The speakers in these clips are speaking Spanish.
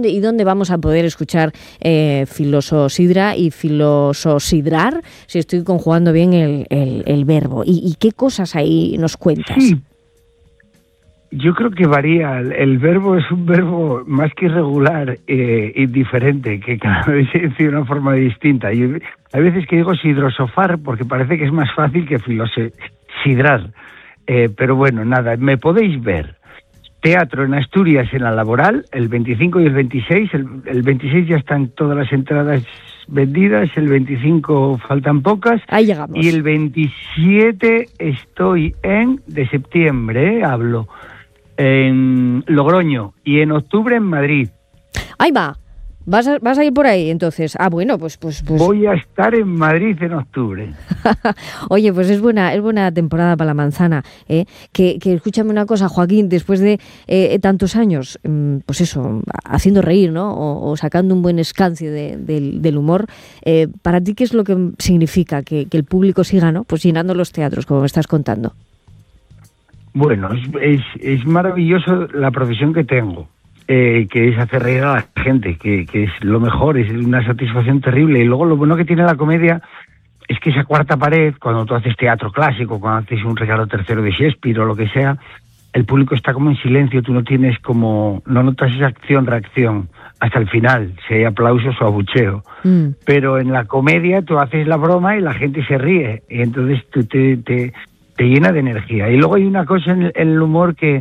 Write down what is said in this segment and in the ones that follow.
dónde vamos a poder escuchar Filososidra y filososidrar, si estoy conjugando bien el verbo? ¿Y qué cosas ahí nos cuentas? Sí. Yo creo que varía. El verbo es un verbo más que irregular y diferente, que cada vez se dice de una forma distinta. Y hay veces que digo sidrosofar porque parece que es más fácil que filosidrar. Pero bueno, nada, me podéis ver. Teatro en Asturias en la Laboral, el 25 y el 26. El 26 ya están todas las entradas vendidas, el 25 faltan pocas. Ahí llegamos. Y el 27 estoy de septiembre, hablo, en Logroño, y en octubre en Madrid. Ahí va. ¿Vas a ir por ahí entonces? Ah, bueno, pues... Voy a estar en Madrid en octubre. Oye, pues es buena temporada para la manzana, ¿eh? Que escúchame una cosa, Joaquín, después de tantos años, pues eso, haciendo reír, ¿no? O sacando un buen escancio del humor, para ti, ¿qué es lo que significa que el público siga, ¿no? Pues llenando los teatros, como me estás contando. Bueno, es maravilloso la profesión que tengo. Que es hacer reír a la gente, que es lo mejor, es una satisfacción terrible. Y luego lo bueno que tiene la comedia es que esa cuarta pared, cuando tú haces teatro clásico, cuando haces un Ricardo III de Shakespeare o lo que sea, el público está como en silencio, tú no notas esa acción-reacción hasta el final, si hay aplausos o abucheo. Pero en la comedia tú haces la broma y la gente se ríe, y entonces tú te llena de energía. Y luego hay una cosa en el humor que...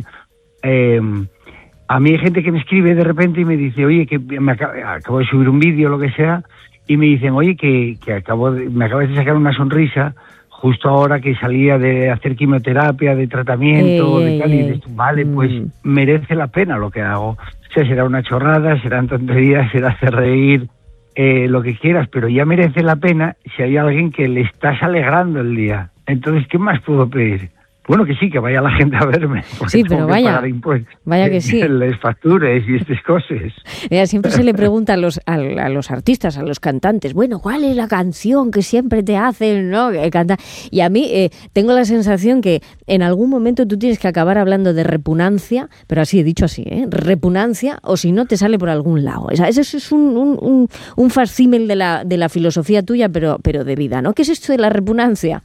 a mí hay gente que me escribe de repente y me dice, oye, que acabo de subir un vídeo o lo que sea, y me dicen, oye, que me acabas de sacar una sonrisa justo ahora que salía de hacer quimioterapia, de tratamiento, de tal, y dices, vale, pues merece la pena lo que hago. O sea, será una chorrada, serán tonterías, será hacer reír, lo que quieras, pero ya merece la pena si hay alguien que le estás alegrando el día. Entonces, ¿qué más puedo pedir? Bueno, que sí, que vaya la gente a verme. Sí, pero vaya que sí. Les factures y estas cosas. Mira, siempre se le pregunta a los artistas, a los cantantes, bueno, ¿cuál es la canción que siempre te hacen, ¿no? Y a mí tengo la sensación que en algún momento tú tienes que acabar hablando de repugnancia, pero así, he dicho así, repugnancia, o si no te sale por algún lado. Ese es un facsímil de la filosofía tuya, pero de vida, ¿no? ¿Qué es esto de la repugnancia?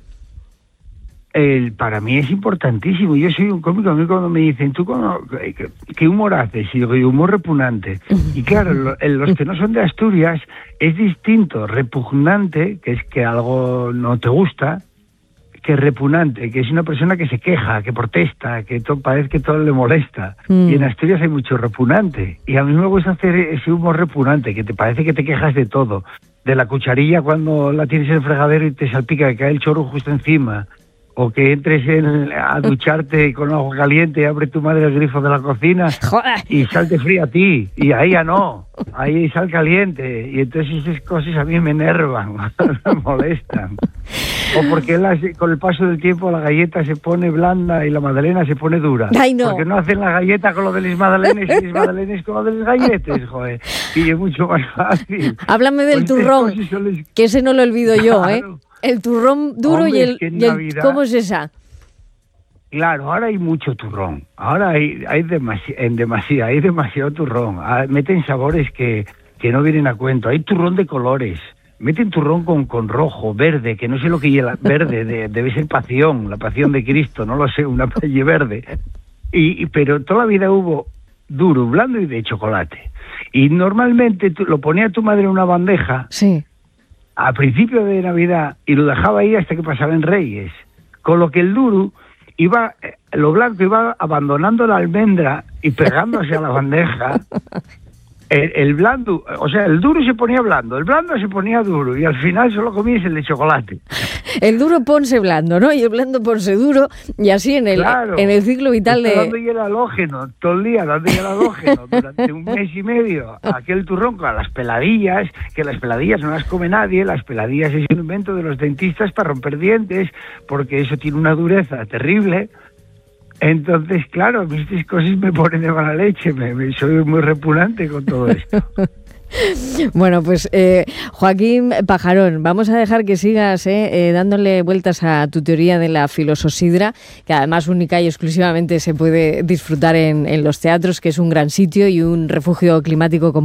Para mí es importantísimo. Yo soy un cómico. A mí cuando me dicen, ¿tú qué humor haces? Y digo, humor repugnante. Y claro, los que no son de Asturias es distinto. Repugnante, que es que algo no te gusta, que repugnante, que es una persona que se queja, que protesta, que parece que todo le molesta. Y en Asturias hay mucho repugnante. Y a mí me gusta hacer ese humor repugnante, que te parece que te quejas de todo. De la cucharilla cuando la tienes en el fregadero y te salpica, que cae el chorro justo encima. O que entres a ducharte con agua caliente y abre tu madre el grifo de la cocina. ¡Joder! Y salte fría a ti. Y ahí ya no. Ahí sal caliente. Y entonces esas cosas a mí me enervan, me molestan. O porque con el paso del tiempo la galleta se pone blanda y la magdalena se pone dura. ¡Ay, no! Porque no hacen la galleta con lo de las magdalenas y las magdalenas con lo de las galletas, joder. Y es mucho más fácil. Háblame del turrón, que ese no lo olvido yo, ¿eh? El turrón duro. Hombre, y el ¿cómo es esa? Claro, ahora hay mucho turrón. Ahora hay demasiado turrón. Meten sabores que no vienen a cuento. Hay turrón de colores. Meten turrón con rojo, verde, que no sé lo que lleva verde. Debe ser pasión, la pasión de Cristo, no lo sé, una paella verde. Pero toda la vida hubo duro, blando y de chocolate. Y normalmente lo ponía tu madre en una bandeja. Sí. A principio de Navidad, y lo dejaba ahí hasta que pasaban Reyes, con lo que el duro lo blanco iba abandonando la almendra y pegándose a la bandeja. El blando, o sea, el duro se ponía blando, el blando se ponía duro, y al final solo comías el de chocolate. El duro ponse blando, ¿no? Y el blando ponse duro, y así en el ciclo vital de... Dando el halógeno, todo el día dando el halógeno, durante un mes y medio, aquel turrón con las peladillas, que las peladillas no las come nadie, las peladillas es un invento de los dentistas para romper dientes, porque eso tiene una dureza terrible. Entonces, claro, estas cosas me ponen de mala leche, soy muy repugnante con todo esto. Bueno, pues Joaquín Pajarón, vamos a dejar que sigas dándole vueltas a tu teoría de la filososidra, que además única y exclusivamente se puede disfrutar en los teatros, que es un gran sitio y un refugio climático como